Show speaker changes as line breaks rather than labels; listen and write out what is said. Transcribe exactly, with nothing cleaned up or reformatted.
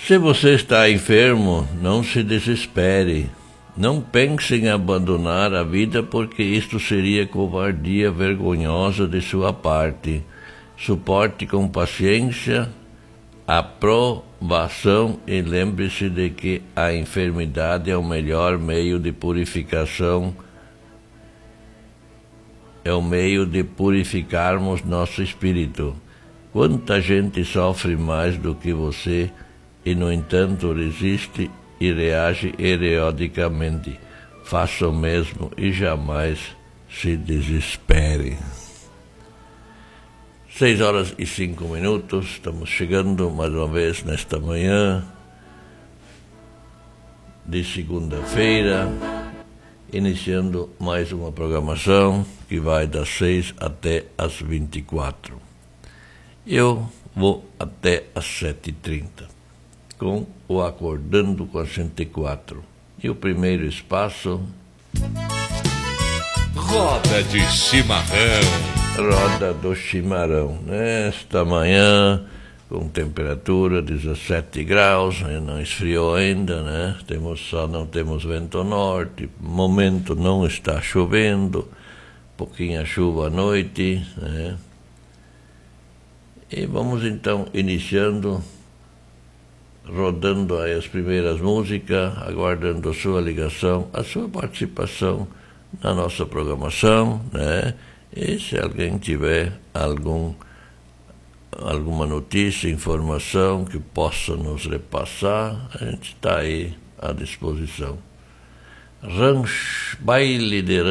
Se você está enfermo, não se desespere. Não pense em abandonar a vida, porque isto seria covardia vergonhosa de sua parte. Suporte com paciência a provação e lembre-se de que a enfermidade é o melhor meio de purificação, é o meio de purificarmos nosso espírito. Quanta gente sofre mais do que você e, no entanto, resiste e reage periodicamente. Faça o mesmo e jamais se desespere. Seis horas e cinco minutos, estamos chegando mais uma vez nesta manhã de segunda-feira, iniciando mais uma programação que vai das seis até as vinte e quatro. Eu vou até às sete e trinta, com o Acordando com a cento e quatro. E o primeiro espaço...
Roda de Chimarrão.
Roda do Chimarrão. Nesta manhã, com temperatura dezessete graus, não esfriou ainda, né? Temos, só não temos vento norte, momento não está chovendo, pouquinha chuva à noite, né? E vamos então iniciando, rodando aí as primeiras músicas, aguardando a sua ligação, a sua participação na nossa programação, né? E se alguém tiver algum, alguma notícia, informação que possa nos repassar, a gente está aí à disposição. Rancho, baile de